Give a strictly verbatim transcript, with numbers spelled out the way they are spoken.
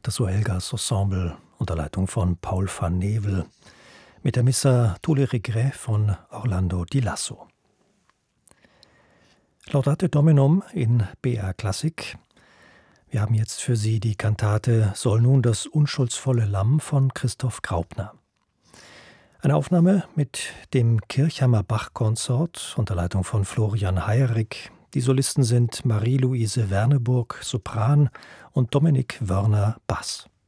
das Oelgas Ensemble unter Leitung von Paul van Nevel mit der Missa Tous les Regrets von Orlando Di Lasso. Laudate Dominum in B R Klassik. Wir haben jetzt für Sie die Kantate Soll nun das unschuldsvolle Lamm von Christoph Graupner. Eine Aufnahme mit dem Kirchheimer Bach-Konsort unter Leitung von Florian Heyerik. Die Solisten sind Marie-Louise Werneburg, Sopran, und Dominik Wörner, Bass.